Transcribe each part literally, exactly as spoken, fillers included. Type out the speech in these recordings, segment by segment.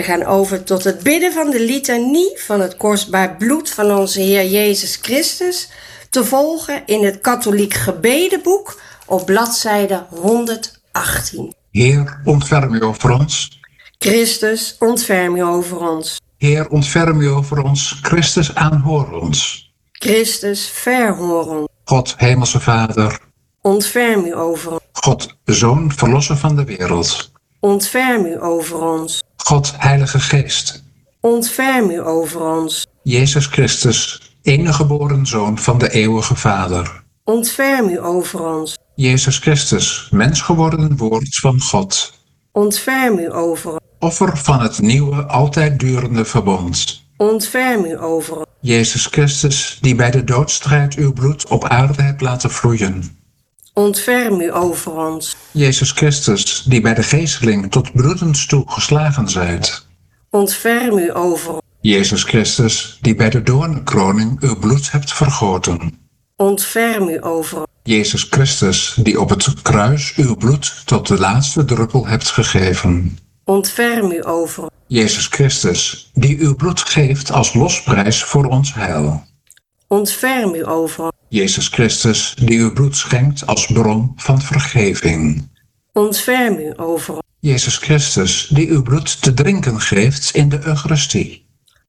We gaan over tot het bidden van de litanie van het kostbaar bloed van onze Heer Jezus Christus, te volgen in het katholiek gebedenboek op bladzijde honderdachttien. Heer, ontferm u over ons. Christus, ontferm u over ons. Heer, ontferm u over ons. Christus, aanhoor ons. Christus, verhoor ons. God, hemelse Vader. Ontferm u over ons. God, Zoon, verlosser van de wereld. Ontferm u over ons. God, Heilige Geest. Ontferm u over ons. Jezus Christus, enige geboren Zoon van de eeuwige Vader. Ontferm u over ons. Jezus Christus, mens geworden woord van God. Ontferm u over ons. Offer van het nieuwe, altijd durende verbond. Ontferm u over ons. Jezus Christus, die bij de doodstrijd uw bloed op aarde hebt laten vloeien. Ontferm u over ons. Jezus Christus, die bij de geesteling tot bloedens toe geslagen zijt. Ontferm u over ons. Jezus Christus, die bij de doornkroning uw bloed hebt vergoten. Ontferm u over ons. Jezus Christus, die op het kruis uw bloed tot de laatste druppel hebt gegeven. Ontferm u over ons. Jezus Christus, die uw bloed geeft als losprijs voor ons heil. Ontferm u over ons. Jezus Christus, die uw bloed schenkt als bron van vergeving. Ontferm u over ons. Jezus Christus, die uw bloed te drinken geeft in de Eucharistie.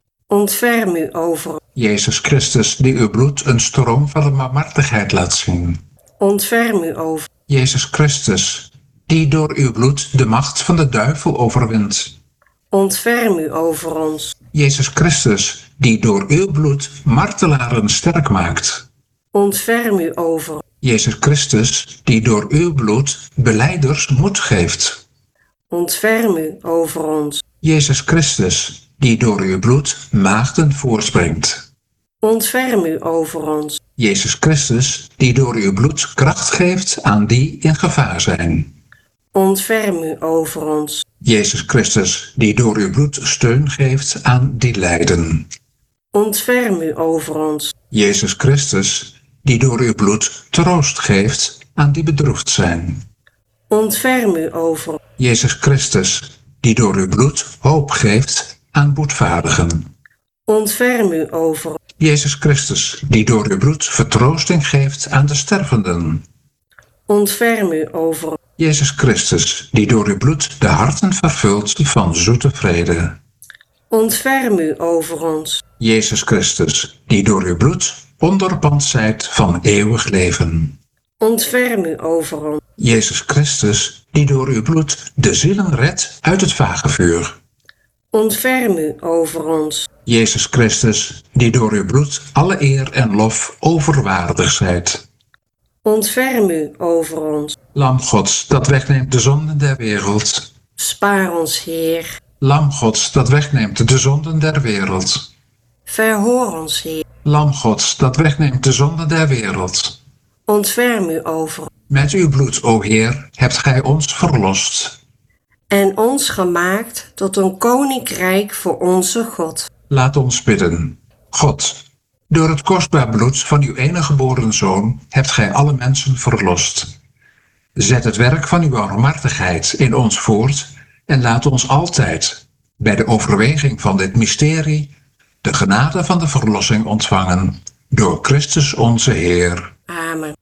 Ontferm u over ons. Jezus Christus, die uw bloed een stroom van de barmhartigheid laat zien. Ontferm u over. Jezus Christus, die door uw bloed de macht van de duivel overwint. Ontferm u over ons. Jezus Christus, die door uw bloed martelaren sterk maakt. Ontferm u over ons. Jezus Christus, die door uw bloed belijders moed geeft. Ontferm u over ons. Jezus Christus, die door uw bloed maagden voortbrengt. Ontferm u over ons. Jezus Christus, die door uw bloed kracht geeft aan die in gevaar zijn. Ontferm u over ons. Jezus Christus, die door uw bloed steun geeft aan die lijden. Ontferm u over ons. Jezus Christus, die door uw bloed troost geeft aan die bedroefd zijn. Ontferm u over ons. Jezus Christus, die door uw bloed hoop geeft aan boetvaardigen. Ontferm u over ons. Jezus Christus, die door uw bloed vertroosting geeft aan de stervenden. Ontferm u over ons. Jezus Christus, die door uw bloed de harten vervult van zoete vrede. Ontferm u over ons. Jezus Christus, die door uw bloed onderpand zijt van eeuwig leven. Ontferm u over ons. Jezus Christus, die door uw bloed de zielen redt uit het vagevuur. Ontferm u over ons. Jezus Christus, die door uw bloed alle eer en lof overwaardig zijt. Ontferm u over ons. Lam Gods, dat wegneemt de zonden der wereld. Spaar ons, Heer. Lam Gods, dat wegneemt de zonden der wereld. Verhoor ons, Heer. Lam Gods, dat wegneemt de zonden der wereld. Ontferm u over. Met uw bloed, o Heer, hebt gij ons verlost. En ons gemaakt tot een koninkrijk voor onze God. Laat ons bidden. God, door het kostbaar bloed van uw enige geboren Zoon hebt gij alle mensen verlost. Zet het werk van uw barmhartigheid in ons voort en laat ons altijd, bij de overweging van dit mysterie, de genade van de verlossing ontvangen door Christus onze Heer. Amen.